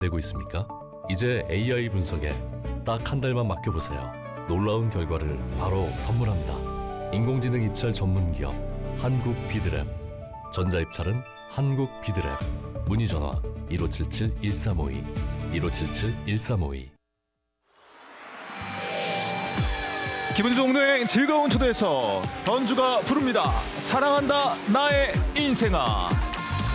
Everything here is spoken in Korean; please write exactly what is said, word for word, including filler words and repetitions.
되고 있습니까? 이제 에이아이 분석에 딱 한 달만 맡겨보세요. 놀라운 결과를 바로 선물합니다. 인공지능 입찰 전문 기업 한국 비드랩. 전자입찰은 한국 비드랩. 문의 전화 일오칠칠 일삼오이 일오칠칠 일삼오이. 기분 좋은 여행 즐거운 초대석, 현주가 부릅니다. 사랑한다 나의 인생아.